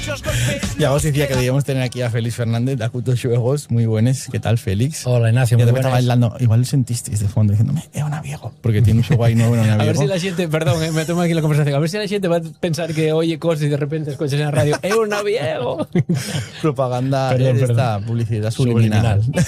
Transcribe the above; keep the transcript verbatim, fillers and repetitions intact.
Ya vos decía que debíamos tener aquí a Félix Fernández de Acuto Xuegos, muy buenos. ¿Qué tal, Félix? Hola, Ignacio, muy muy buenas. Estaba bailando, igual lo sentisteis de fondo diciéndome, é una viejo, porque tiene un xuego ahí nuevo en una A ver viejo. si la xente, perdón, eh, me tomo aquí la conversación, a ver si la xente va a pensar que oye cosas y de repente escuchas en la radio, é una viejo. Propaganda, Perdón, esta perdón. publicidad subliminal. Subliminal.